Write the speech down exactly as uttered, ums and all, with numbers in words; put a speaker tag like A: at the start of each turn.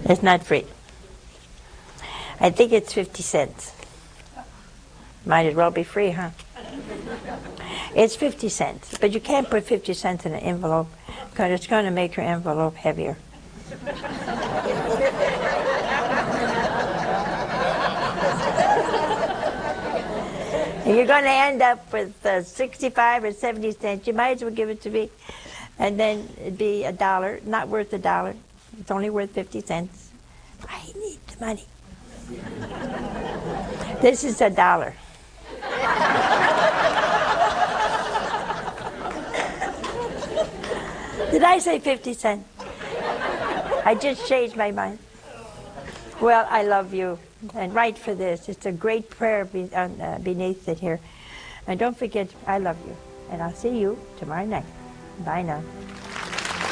A: It's not free. I think it's fifty cents. Might as well be free, huh? It's fifty cents, but you can't put fifty cents in an envelope because it's going to make your envelope heavier. And you're going to end up with uh, sixty-five or seventy cents. You might as well give it to me. And then it'd be a dollar, not worth a dollar. It's only worth fifty cents. I need the money. This is a dollar. Did I say fifty cents? I just changed my mind. Well, I love you, and write for this. It's a great prayer be, uh, beneath it here. And don't forget, I love you. And I'll see you tomorrow night. Bye now.